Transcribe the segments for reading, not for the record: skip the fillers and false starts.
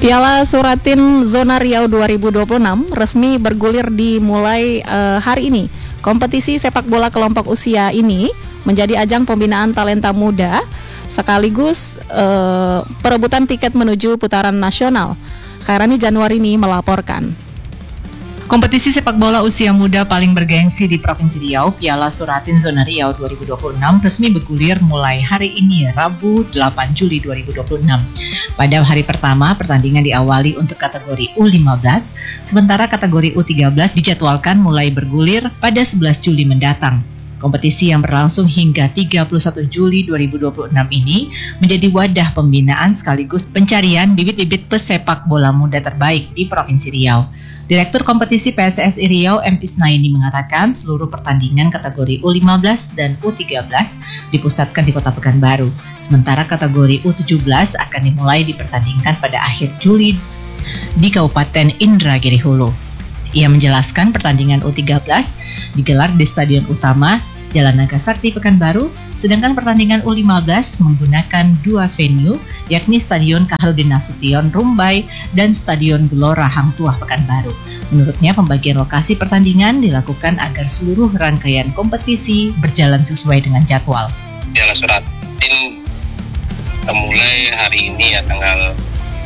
Piala Suratin Zona Riau 2026 resmi bergulir dimulai hari ini. Kompetisi sepak bola kelompok usia ini menjadi ajang pembinaan talenta muda sekaligus perebutan tiket menuju putaran nasional. Khairani Januarini melaporkan. Kompetisi sepak bola usia muda paling bergengsi di Provinsi Riau, Piala Suratin Zona Riau 2026 resmi bergulir mulai hari ini, Rabu 8 Juli 2026. Pada hari pertama, pertandingan diawali untuk kategori U15, sementara kategori U13 dijadwalkan mulai bergulir pada 11 Juli mendatang. Kompetisi yang berlangsung hingga 31 Juli 2026 ini menjadi wadah pembinaan sekaligus pencarian bibit-bibit pesepak bola muda terbaik di Provinsi Riau. Direktur Kompetisi PSSI Riau M. Isnaini mengatakan seluruh pertandingan kategori U15 dan U13 dipusatkan di Kota Pekanbaru, sementara kategori U17 akan dimulai dipertandingkan pada akhir Juli di Kabupaten Indragiri Hulu. Ia menjelaskan pertandingan U13 digelar di Stadion Utama Jalan Nagasakti Pekanbaru, sedangkan pertandingan U15 menggunakan dua venue, yakni Stadion Kaharudin Nasution Rumbai dan Stadion Gelora Hang Tuah Pekanbaru. Menurutnya, pembagian lokasi pertandingan dilakukan agar seluruh rangkaian kompetisi berjalan sesuai dengan jadwal. Piala Suratin mulai hari ini ya, tanggal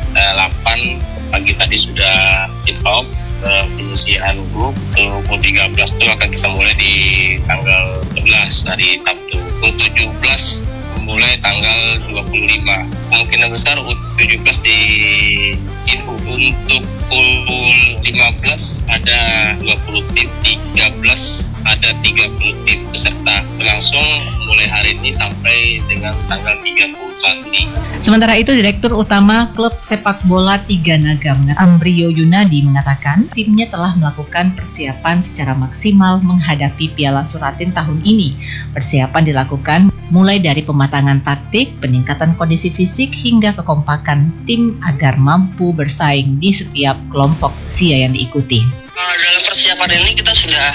8 pagi tadi sudah kick off. Penyisihan grup U13 itu akan kita mulai di tanggal 11 hari Sabtu. U17 mulai tanggal 25. Kemungkinan besar U17 di info. Untuk U15 ada 20 tim, 13 ada 30 tim peserta. Berlangsung mulai hari ini sampai dengan tanggal 31. Sementara itu, Direktur Utama Klub Sepak Bola Tiga Naga Ambrio Yunadi mengatakan timnya telah melakukan persiapan secara maksimal menghadapi Piala Suratin tahun ini. Persiapan dilakukan mulai dari pematangan taktik, peningkatan kondisi fisik hingga kekompakan tim agar mampu bersaing di setiap kelompok usia yang diikuti. Dalam persiapan ini kita sudah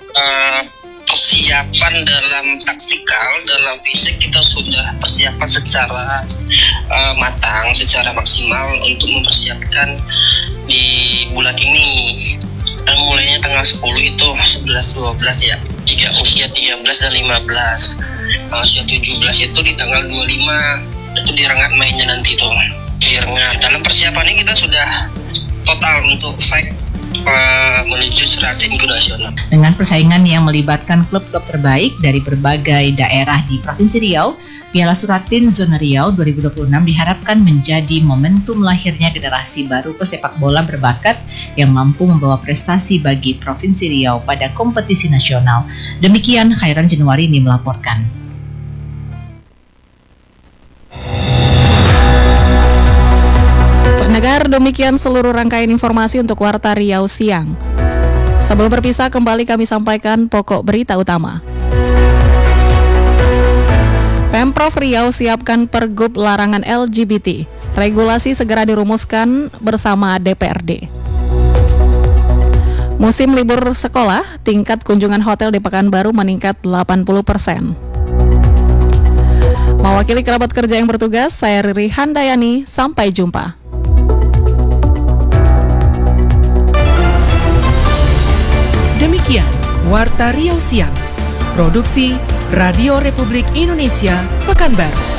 persiapan dalam taktikal, dalam fisik kita sudah persiapan secara matang, secara maksimal untuk mempersiapkan di bulan ini. Mulainya tanggal 10 itu 11-12 ya, usia 13 dan 15. Usia 17 itu di tanggal 25, itu di Rengat mainnya nanti tuh, di Rengat. Dalam persiapan ini kita sudah total untuk fight menuju Suratin ke nasional. Dengan persaingan yang melibatkan klub-klub terbaik dari berbagai daerah di Provinsi Riau, Piala Suratin Zona Riau 2026 diharapkan menjadi momentum lahirnya generasi baru pesepak bola berbakat yang mampu membawa prestasi bagi Provinsi Riau pada kompetisi nasional. Demikian Khairani Januarini melaporkan. Pendengar, demikian seluruh rangkaian informasi untuk Warta Riau Siang. Sebelum berpisah, kembali kami sampaikan pokok berita utama. Pemprov Riau siapkan pergub larangan LGBT. Regulasi segera dirumuskan bersama DPRD. Musim libur sekolah, tingkat kunjungan hotel di Pekanbaru meningkat 80%. Mewakili kerabat kerja yang bertugas, saya Riri Handayani. Sampai jumpa. Demikian Warta Riau Siang, produksi Radio Republik Indonesia, Pekanbaru.